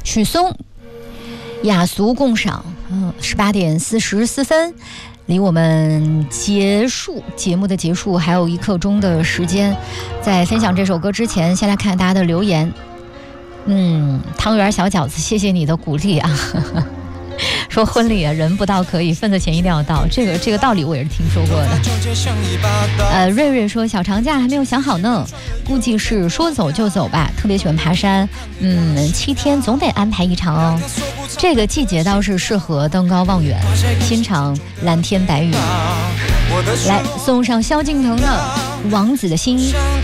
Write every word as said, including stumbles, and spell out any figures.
许嵩雅俗共赏，嗯，十八点四十四分，离我们结束节目的结束还有一刻钟的时间。在分享这首歌之前，先来看大家的留言。嗯，汤圆小饺子，谢谢你的鼓励啊！说婚礼啊，人不到可以，份子钱一定要到，这个这个道理我也是听说过的。呃，瑞瑞说小长假还没有想好呢，估计是说走就走吧。特别喜欢爬山，嗯，七天总得安排一场哦。这个季节倒是适合登高望远，欣赏蓝天白云。来送上萧敬腾的《王子的心》。